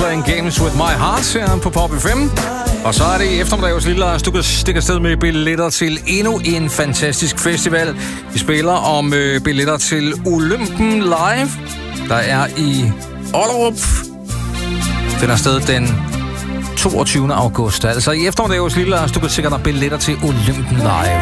Playing Games With My Heart her på Pop FM. Og så er det i eftermiddags lille stikker sted med billetter til endnu en fantastisk festival. Vi spiller om billetter til Olympen Live, der er i Ollerup. Den er sted den 22. august. Altså i eftermiddags lille stikker der billetter til Olympen Live.